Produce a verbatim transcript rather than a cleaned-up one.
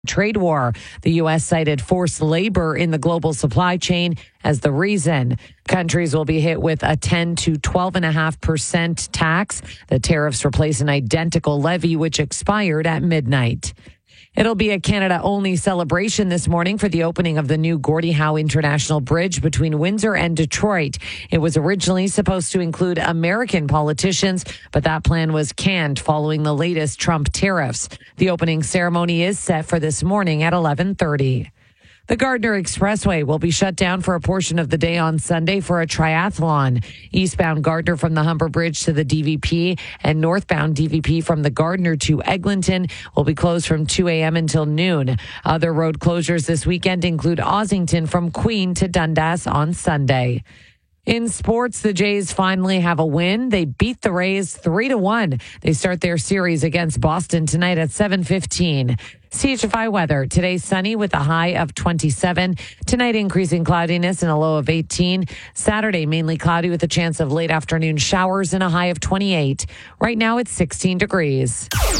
trade war. The U S cited forced labor in the global supply chain as the reason. Countries will be hit with a ten to twelve point five percent tax. The tariffs replace an identical levy which expired at midnight. It'll be a Canada-only celebration this morning for the opening of the new Gordie Howe International Bridge between Windsor and Detroit. It was originally supposed to include American politicians, but that plan was canned following the latest Trump tariffs. The opening ceremony is set for this morning at eleven thirty. The Gardiner Expressway will be shut down for a portion of the day on Sunday for a triathlon. Eastbound Gardiner from the Humber Bridge to the D V P and northbound D V P from the Gardiner to Eglinton will be closed from two a.m. until noon. Other road closures this weekend include Ossington from Queen to Dundas on Sunday. In sports, the Jays finally have a win. They beat the Rays three to one. They start their series against Boston tonight at seven fifteen. C H F I weather. Today sunny with a high of twenty-seven. Tonight increasing cloudiness and a low of eighteen. Saturday mainly cloudy with a chance of late afternoon showers and a high of twenty-eight. Right now it's sixteen degrees.